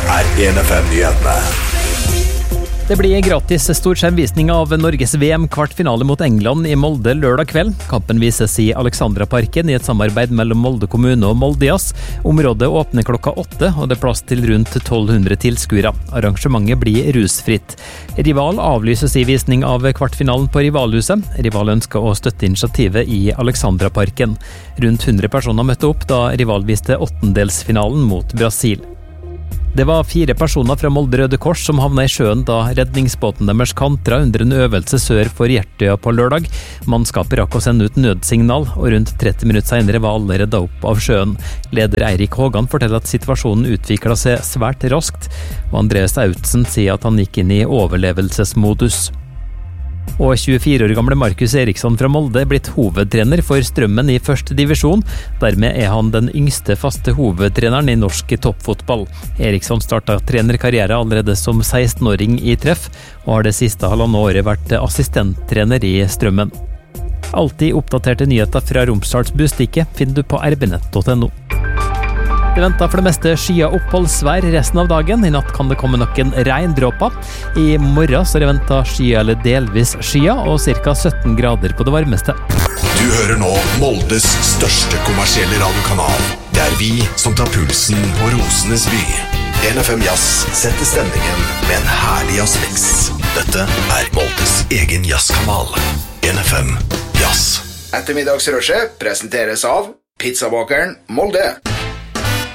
1FM-nyhetene. Det blir gratis storskjermvisning av Norges VM-kvartfinale mot England i Molde lørdag kveld. Kampen vises i Alexandraparken i et samarbeid mellom Molde kommune og Molde Jazz. Området åpner klokka 8, og det er plass til rundt 1200 tilskuere. Arrangementet blir rusfritt. Rival avlyses i visning av kvartfinalen på Rivalhuset. Rival ønsker å støtte initiativet i Alexandraparken. Rundt 100 personer møtte opp da Rival viste åttendelsfinalen mot Brasil. Det var 4 personer fra Molde Røde Kors som havnet i sjøen da redningsbåten deres kantra under en øvelse sør for Hjertøya på lørdag. Mannskapet rakk å sende ut nødsignal, og rundt 30 minutter senere var alle reddet opp av sjøen. Leder Eirik Hågan forteller at situasjonen utviklet seg svært raskt, og Andreas Autsen sier at han gikk inn i overlevelsesmodus. Og 24 år gamle Markus Eriksson fra Molde er blitt hovedtrener for Strømmen i første divisjon. Dermed er han den yngste faste hovedtreneren i norsk toppfotball. Eriksson startet trenerkarriere allerede som 16-åring i Treff, og har det siste halvannet året vært assistenttrener i Strømmen. Alltid oppdaterte nyheter fra Romsdals Bustikke finner du på rbnett.no. Det venter for det meste skya oppholdsvær resten av dagen. I natt kan det komme noen regndråper. I morgen så er det ventet skya eller delvis skya, og ca. 17 grader på det varmeste. Du hører nå Moldes største kommersielle radiokanal. Det er vi som tar pulsen på Rosenes by. 1FM Jazz setter stemningen med en herlig jazzmix. Dette er Moldes egen jazzkanal. 1FM Jazz. Ettermiddagsrushet presenteres av Pizzabakeren Molde.